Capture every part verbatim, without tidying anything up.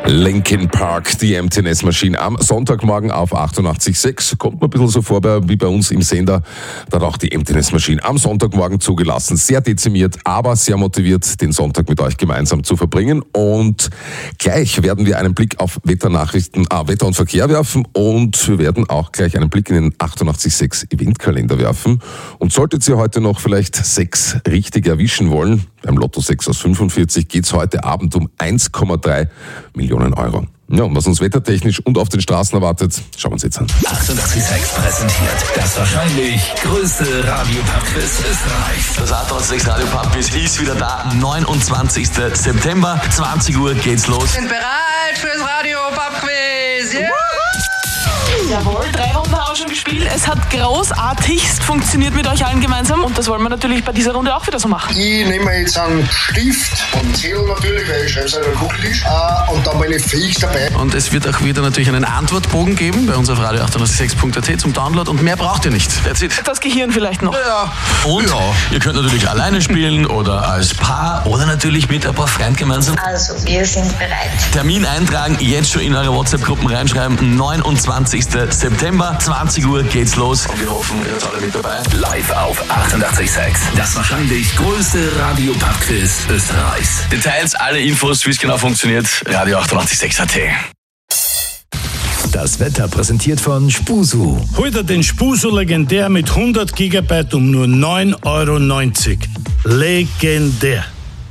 Linkin Park, die Emptiness Machine am Sonntagmorgen auf achtundachtzig Komma sechs. Kommt mir ein bisschen so vor wie bei uns im Sender. Da hat auch die Emptiness Machine am Sonntagmorgen zugelassen. Sehr dezimiert, aber sehr motiviert, den Sonntag mit euch gemeinsam zu verbringen. Und gleich werden wir einen Blick auf Wetternachrichten, ah, Wetter und Verkehr werfen. Und wir werden auch gleich einen Blick in den achtundachtzig Komma sechs Eventkalender werfen. Und solltet ihr heute noch vielleicht sechs richtig erwischen wollen, beim Lotto sechs aus fünfundvierzig geht's heute Abend um eins Komma drei Millionen Euro. Ja, und was uns wettertechnisch und auf den Straßen erwartet, schauen wir uns jetzt an. achtundachtzig Komma sechs präsentiert das wahrscheinlich größte Radio-Pub-Quiz Österreichs. Das achtundachtzig Komma sechs Radio-Pub-Quiz ist wieder da. neunundzwanzigsten September, zwanzig Uhr geht's los. Sind bereit fürs Radio-Pub-Quiz. Yeah. Jawohl, drei Runden haben wir schon gespielt. Es hat großartigst funktioniert mit euch allen gemeinsam und das wollen wir natürlich bei dieser Runde auch wieder so machen. Ich nehme jetzt einen Stift und Zettel natürlich, weil ich schreibe es auf den Kugeltisch äh, und dann meine Fähig dabei. Und es wird auch wieder natürlich einen Antwortbogen geben bei uns auf radio achtundachtzig Komma sechs punkt a t zum Download und mehr braucht ihr nicht. That's it. Das Gehirn vielleicht noch. Ja. Und ja. Ihr könnt natürlich alleine spielen oder als Paar oder natürlich mit ein paar Freunden gemeinsam. Also, wir sind bereit. Termin eintragen, jetzt schon in eure WhatsApp-Gruppen reinschreiben. neunundzwanzigsten September, zwanzig Uhr geht's los. Und wir hoffen, ihr seid alle mit dabei. Live auf achtundachtzig Komma sechs. Das wahrscheinlich größte Radio-Pub-Quiz Österreichs. Details, alle Infos, wie es genau funktioniert, radio achtundachtzig Komma sechs punkt a t. Das Wetter präsentiert von Spusu. Heute den Spusu legendär mit hundert Gigabyte um nur neun Euro neunzig. Legendär.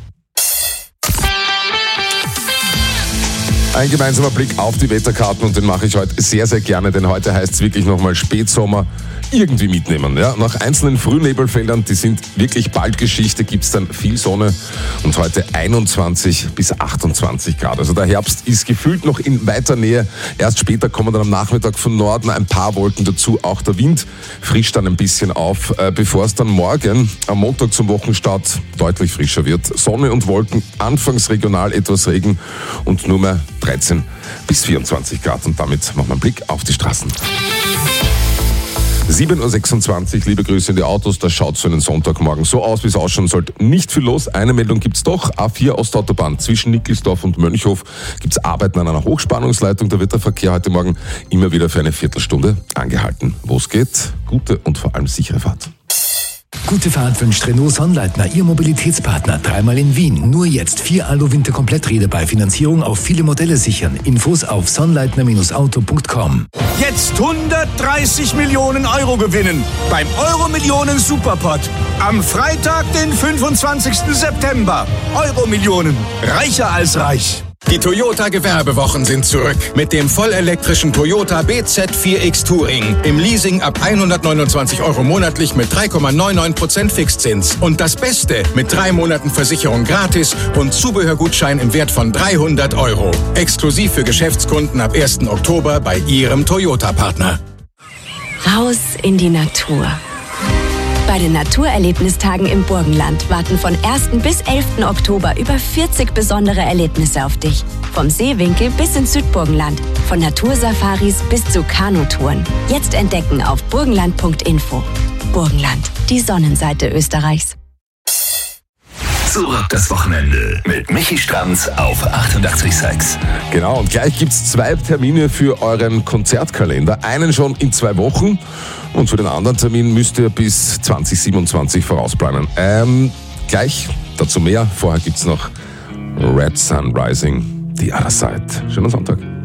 Ein gemeinsamer Blick auf die Wetterkarten und den mache ich heute sehr, sehr gerne, denn heute heißt es wirklich nochmal Spätsommer irgendwie mitnehmen. Ja? Nach einzelnen Frühnebelfeldern, die sind wirklich bald Geschichte, gibt es dann viel Sonne und heute einundzwanzig bis achtundzwanzig Grad. Also der Herbst ist gefühlt noch in weiter Nähe. Erst später kommen dann am Nachmittag von Norden ein paar Wolken dazu. Auch der Wind frischt dann ein bisschen auf, äh, bevor es dann morgen am Montag zum Wochenstart deutlich frischer wird. Sonne und Wolken, anfangs regional etwas Regen und nur mehr dreizehn bis vierundzwanzig Grad. Und damit machen wir einen Blick auf die Straßen. sieben Uhr sechsundzwanzig, liebe Grüße in die Autos, das schaut so einen Sonntagmorgen so aus, wie es ausschauen sollte. Nicht viel los, eine Meldung gibt's doch, A vier Ostautobahn zwischen Nickelsdorf und Mönchhof gibt's Arbeiten an einer Hochspannungsleitung, da wird der Verkehr heute Morgen immer wieder für eine Viertelstunde angehalten. Wo es geht, gute und vor allem sichere Fahrt. Gute Fahrt wünscht Renault Sonnleitner, Ihr Mobilitätspartner. Dreimal in Wien. Nur jetzt vier Alu-Winter-Kompletträder bei Finanzierung auf viele Modelle sichern. Infos auf sonnleitner Auto punkt com. Jetzt hundertdreißig Millionen Euro gewinnen beim Euro-Millionen Superpot. Am Freitag, den fünfundzwanzigsten September. Euro-Millionen. Reicher als reich. Die Toyota-Gewerbewochen sind zurück mit dem vollelektrischen Toyota B Z vier X Touring. Im Leasing ab hundertneunundzwanzig Euro monatlich mit drei Komma neunundneunzig Prozent Fixzins. Und das Beste, mit drei Monaten Versicherung gratis und Zubehörgutschein im Wert von dreihundert Euro. Exklusiv für Geschäftskunden ab ersten Oktober bei Ihrem Toyota-Partner. Raus in die Natur. Bei den Naturerlebnistagen im Burgenland warten von ersten bis elften Oktober über vierzig besondere Erlebnisse auf dich. Vom Seewinkel bis ins Südburgenland, von Natursafaris bis zu Kanutouren. Jetzt entdecken auf burgenland punkt info. Burgenland, die Sonnenseite Österreichs. Zurück das Wochenende mit Michi Stranz auf achtundachtzig Komma sechs. Genau, und gleich gibt's zwei Termine für euren Konzertkalender. Einen schon in zwei Wochen und für den anderen Termin müsst ihr bis zwanzig siebenundzwanzig vorausplanen. Ähm, gleich dazu mehr. Vorher gibt's noch Red Sun Rising, The Other Side. Schönen Sonntag.